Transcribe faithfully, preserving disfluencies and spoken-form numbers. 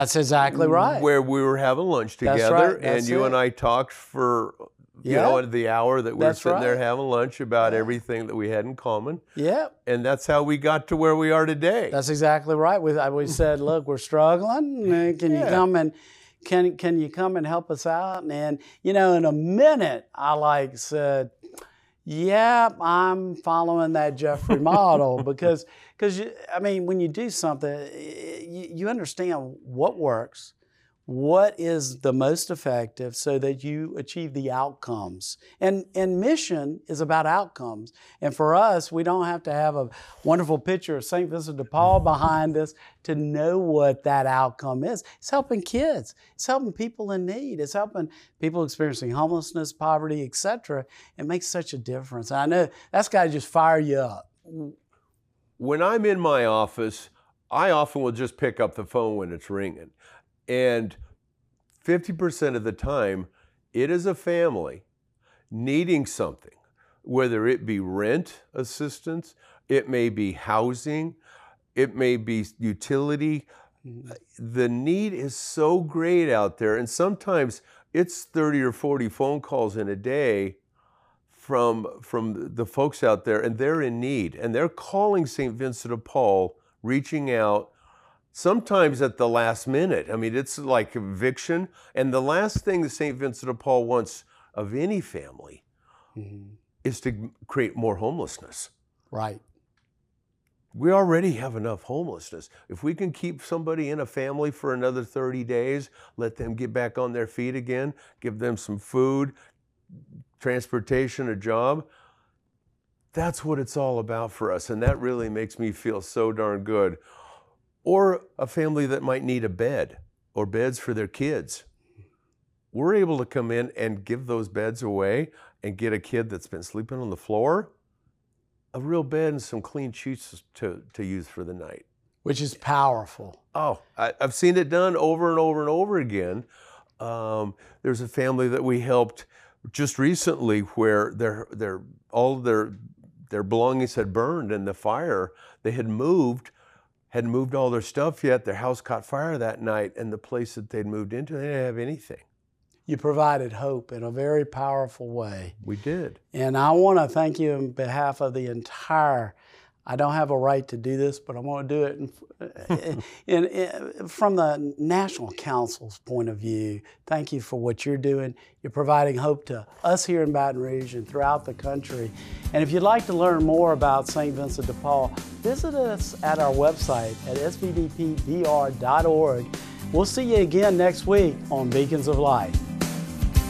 That's exactly right. Where we were having lunch together, That's right. That's and you it. and I talked for, you Yeah. know, the hour that we That's were sitting there right. having lunch about Yeah. everything that we had in common. Yeah. And that's how we got to where we are today. That's exactly right. We, we said, look, we're struggling. Uh, Can Yeah. you come and can can you come and help us out? And you know, in a minute, I like said, yeah, I'm following that Jeffrey model because because I mean, when you do something, you, you understand what works, what is the most effective so that you achieve the outcomes. And, and mission is about outcomes. And for us, we don't have to have a wonderful picture of Saint Vincent de Paul behind us to know what that outcome is. It's helping kids. It's helping people in need. It's helping people experiencing homelessness, poverty, et cetera. It makes such a difference. And I know that's got to just fire you up. When I'm in my office, I often will just pick up the phone when it's ringing. And fifty percent of the time, it is a family needing something, whether it be rent assistance, it may be housing, it may be utility. Mm-hmm. The need is so great out there. And sometimes it's thirty or forty phone calls in a day from, from the folks out there, and they're in need. And they're calling Saint Vincent de Paul, reaching out, sometimes at the last minute. I mean, it's like eviction. And the last thing that Saint Vincent de Paul wants of any family mm-hmm. is to create more homelessness. Right. We already have enough homelessness. If we can keep somebody in a family for another thirty days, let them get back on their feet again, give them some food, transportation, a job, that's what it's all about for us. And that really makes me feel so darn good. Or a family that might need a bed or beds for their kids. We're able to come in and give those beds away and get a kid that's been sleeping on the floor a real bed and some clean sheets to, to use for the night. Which is powerful. Oh, I, I've seen it done over and over and over again. Um, there's a family that we helped just recently where their, their, all of their, their belongings had burned in the fire. They had moved, hadn't moved all their stuff yet. Their house caught fire that night, and the place that they'd moved into, they didn't have anything. You provided hope in a very powerful way. We did. And I want to thank you on behalf of the entire, I don't have a right to do this, but I'm going to do it in, in, in, from the National Council's point of view. Thank you for what you're doing. You're providing hope to us here in Baton Rouge and throughout the country. And if you'd like to learn more about Saint Vincent de Paul, visit us at our website at s v d p d r dot org. We'll see you again next week on Beacons of Light.